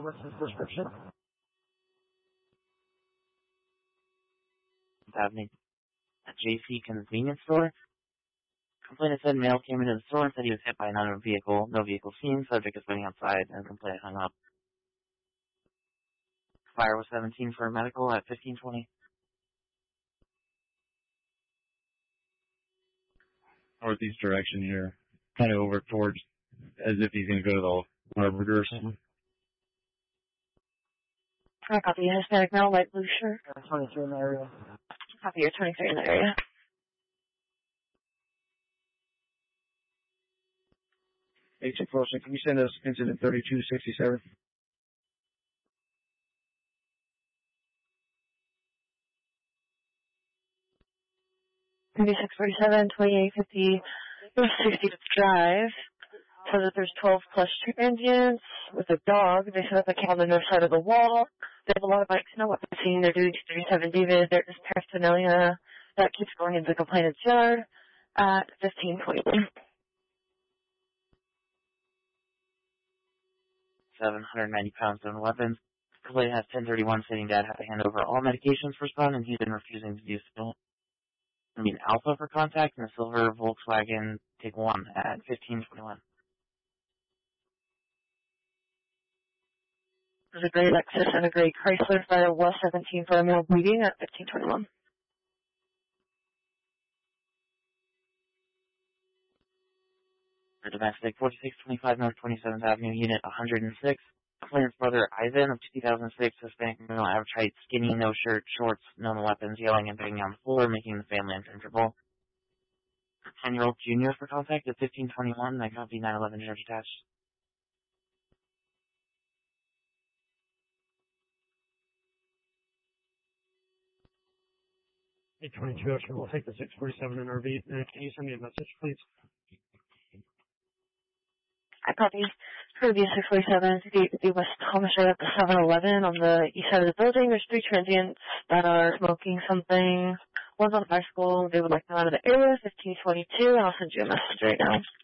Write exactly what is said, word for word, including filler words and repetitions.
what's his prescription? Happening at J C convenience store. Complainant said male came into the store and said he was hit by another vehicle. No vehicle seen. Subject is waiting outside, and complainant hung up. Fire was seventeen for medical at fifteen twenty. Northeast direction here, kind of over towards, as if he's going to go to the Harvard or something. I copy. Hispanic male, light blue shirt. twenty-three in the area. Copy. You're twenty-three in the area. Agent Wilson, can you send us incident thirty-two sixty-seven? thirty-six forty-seven, twenty-eight fifty, sixty Drive. So that there's twelve plus transients with a dog. They set up a camp on the north side of the wall. They have a lot of bikes, no weapons seen. They're doing thirty-seven David. There's paraphernalia that keeps going into the complainant's yard at fifteen twenty-one. seven hundred ninety pounds of weapons. Complainant has ten thirty-one stating dad had to hand over all medications for son, and he's been refusing to do so. I mean, Alpha for contact and a silver Volkswagen Take One at fifteen twenty-one. There's a gray Lexus and a gray Chrysler Fire West seventeen for a male bleeding at fifteen twenty-one. The domestic, forty-six twenty-five North twenty-seventh Avenue, Unit one hundred six. Complainant's brother Ivan of two thousand six, Hispanic male, average height, skinny, no shirt, shorts, no weapons, yelling and banging on the floor, making the family uncomfortable. ten-year-old junior for contact at fifteen twenty-one. I copy nine eleven charge attached. eight twenty-two, Ocean, we'll take the six forty-seven in R V. Uh, can you send me a message, please? I copy. For the six forty-seven, the, the West Thomas Road at the seven eleven on the east side of the building. There's three transients that are smoking something. One's on a bicycle. They would like to come out of the area, fifteen twenty-two, and I'll send you a message right now.